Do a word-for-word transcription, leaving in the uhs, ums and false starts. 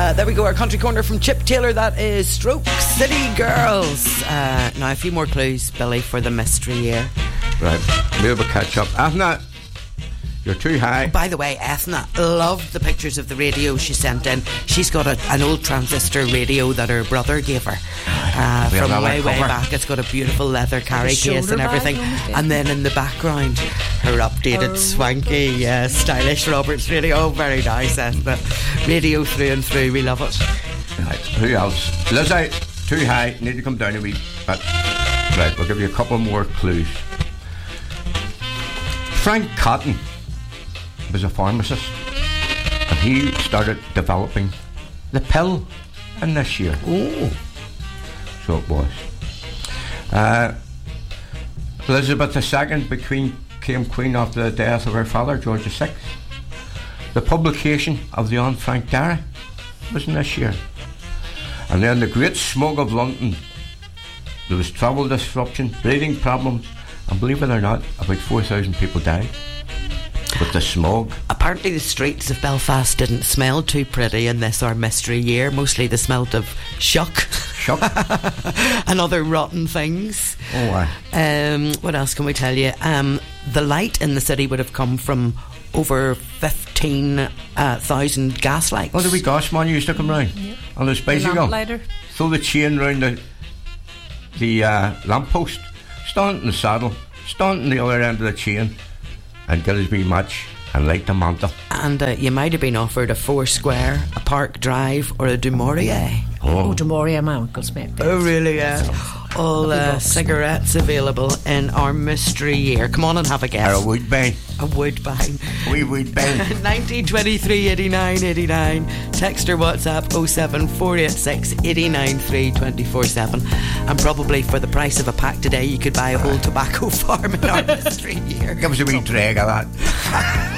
Uh, there we go, our country corner from Chip Taylor. That is Stroke City Girls. Uh, now, a few more clues, Billy, for the mystery year. Right, maybe we'll catch up. Ethna, you're too high. Oh, by the way, Ethna loved the pictures of the radio she sent in. She's got a, an old transistor radio that her brother gave her uh, from way, way back. It's got a beautiful leather carry case and everything. And then in the background, her updated, oh. swanky, uh, stylish Roberts radio. Oh, very nice, Ethna. Radio through and through. We love it. Right, who else? Lizzie, too high. Need to come down a wee bit. Right, we'll give you a couple more clues. Frank Cotton was a pharmacist, and he started developing the pill in this year. Oh, so it was. Uh, Elizabeth the Second became queen after the death of her father, George the Sixth. The publication of the Anne Frank Diary was in this year. And then the Great Smog of London. There was travel disruption, breathing problems, and believe it or not, about four thousand people died with the smog. Apparently the streets of Belfast didn't smell too pretty in this our mystery year. Mostly they smelled of shuck. Shuck. And other rotten things. Oh, why? Um, what else can we tell you? Um, the light in the city would have come from over fifteen thousand gas lights. Oh, the wee gas man used to come round. Yep. On the spicy gun. Throw the chain round the, the uh, lamppost. Stand in the saddle. Stand on the other end of the chain. And get his wee match and light the mantle. And uh, you might have been offered a four square, a Park Drive, or a Du Maurier. Oh, oh Du Maurier, my uncle's mate. Oh, really? Yeah. All uh, cigarettes available in our mystery year. Come on and have a guess. Or a Woodbine. A Woodbine. Wee Woodbine. nineteen twenty-three eighty-nine eighty-nine. Text or WhatsApp oh seven four eight six eight nine three two four seven. And probably for the price of a pack today, you could buy a whole tobacco farm in our mystery year. Give us a wee drag of that.